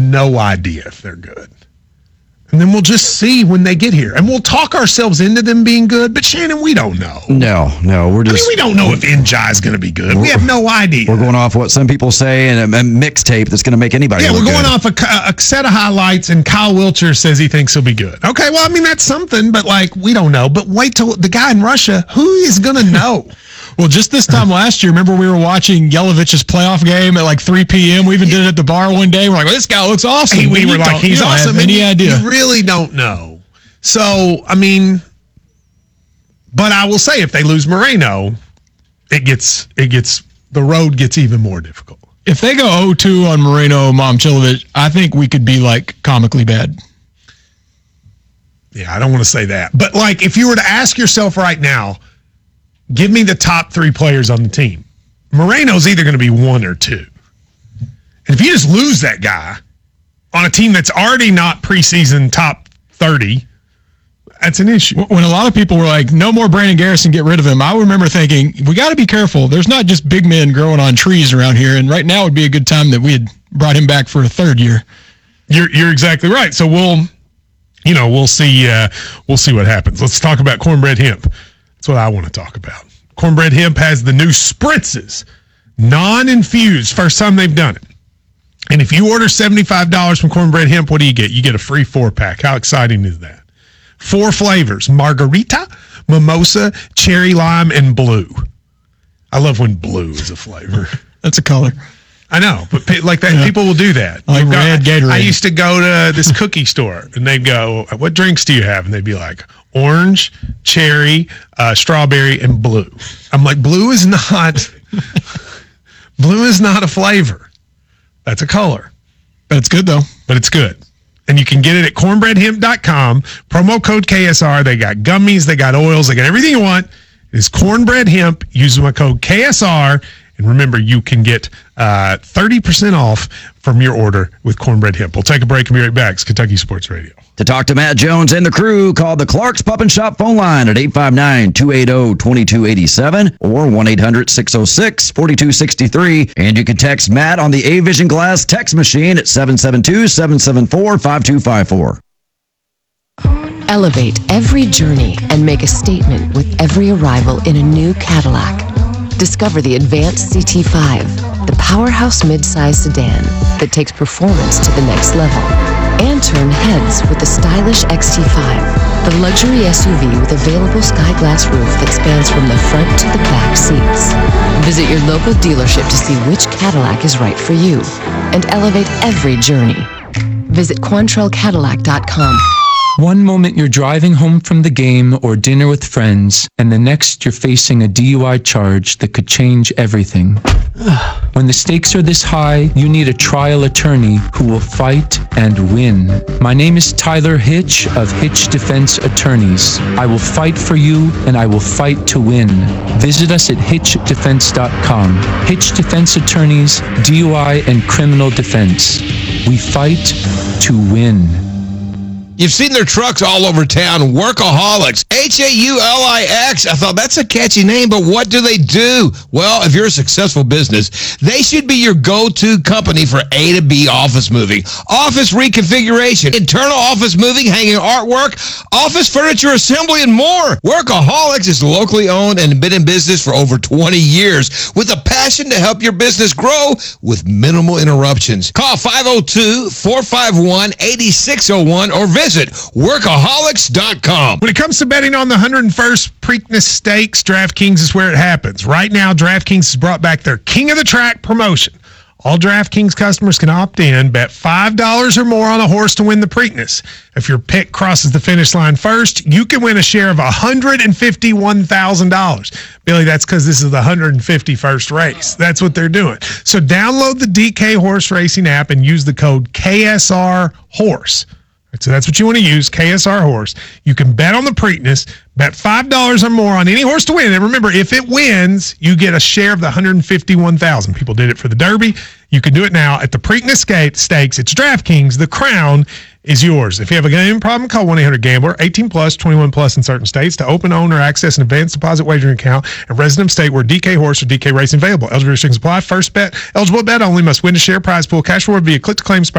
no idea if they're good. And then we'll just see when they get here. And we'll talk ourselves into them being good. But, Shannon, we don't know. No. We don't know if Njai is going to be good. We have no idea. We're going off what some people say and a mixtape that's going to make anybody look good. Yeah, we're going off a set of highlights, and Kyle Wiltshire says he thinks he'll be good. Okay, well, I mean, that's something, but, we don't know. But wait till the guy in Russia, who is going to know? Well, just this time last year, remember we were watching Yelovich's playoff game at 3 p.m.? We even did it at the bar one day. We're like, well, this guy looks awesome. We were like, he's awesome. Have any idea. You really don't know. So, I mean, but I will say if they lose Moreno, the road gets even more difficult. If they go 0-2 on Moreno, Momcilovic, I think we could be comically bad. Yeah, I don't want to say that. But if you were to ask yourself right now, give me the top 3 players on the team. Moreno's either going to be 1 or 2. And if you just lose that guy on a team that's already not preseason top 30, that's an issue. When a lot of people were like, no more Brandon Garrison, get rid of him, I remember thinking, we got to be careful. There's not just big men growing on trees around here, and right now would be a good time that we had brought him back for a 3rd year. You're exactly right. So we'll see what happens. Let's talk about Cornbread Hemp. That's what I want to talk about. Cornbread Hemp has the new spritzes, non-infused, first time they've done it. And if you order $75 from Cornbread Hemp, what do you get? You get a free 4-pack. How exciting is that? 4 flavors, margarita, mimosa, cherry lime, and blue. I love when blue is a flavor. That's a color. I know, but people will do that. Red Gatorade. I used to go to this cookie store, and they'd go, what drinks do you have? And they'd be like, orange, cherry, strawberry, and blue. I'm like, blue is not a flavor. That's a color. But it's good, though. But it's good. And you can get it at cornbreadhemp.com. Promo code KSR. They got gummies. They got oils. They got everything you want. It is Cornbread Hemp. Use my code KSR. And remember, you can get 30% off from your order with Cornbread Hemp. We'll take a break and be right back. It's Kentucky Sports Radio. To talk to Matt Jones and the crew, call the Clark's Pub and Shop phone line at 859-280-2287 or 1-800-606-4263. And you can text Matt on the A-Vision Glass text machine at 772-774-5254. Elevate every journey and make a statement with every arrival in a new Cadillac. Discover the Advanced CT5, the powerhouse midsize sedan that takes performance to the next level. And turn heads with the stylish XT5, the luxury SUV with available sky glass roof that spans from the front to the back seats. Visit your local dealership to see which Cadillac is right for you and elevate every journey. Visit QuantrellCadillac.com. One moment you're driving home from the game or dinner with friends, and the next you're facing a DUI charge that could change everything. When the stakes are this high, you need a trial attorney who will fight and win. My name is Tyler Hitch of Hitch Defense Attorneys. I will fight for you, and I will fight to win. Visit us at hitchdefense.com. Hitch Defense Attorneys, DUI and criminal defense. We fight to win. You've seen their trucks all over town, Workaholics, Haulix. I thought that's a catchy name, but what do they do? Well, if you're a successful business, they should be your go-to company for A to B office moving, office reconfiguration, internal office moving, hanging artwork, office furniture assembly, and more. Workaholics is locally owned and been in business for over 20 years with a passion to help your business grow with minimal interruptions. Call 502-451-8601 or visit workaholics.com. When it comes to betting on the 101st Preakness Stakes, DraftKings is where it happens. Right now, DraftKings has brought back their King of the Track promotion. All DraftKings customers can opt in, bet $5 or more on a horse to win the Preakness. If your pick crosses the finish line first, you can win a share of $151,000. Billy, that's because this is the 151st race. That's what they're doing. So download the DK Horse Racing app and use the code KSR Horse. So that's what you want to use, KSR Horse. You can bet on the Preakness, bet $5 or more on any horse to win. And remember, if it wins, you get a share of the $151,000. People did it for the Derby. You can do it now at the Preakness Stakes. It's DraftKings. The crown is yours. If you have a gambling problem, call 1-800-GAMBLER, 18+, 21+ in certain states. To open, own, or access an advanced deposit wagering account and resident of state where DK Horse or DK Racing available. Eligibility restrictions apply. First bet, eligible bet only, must win a share prize pool. Cash reward via click-to-claim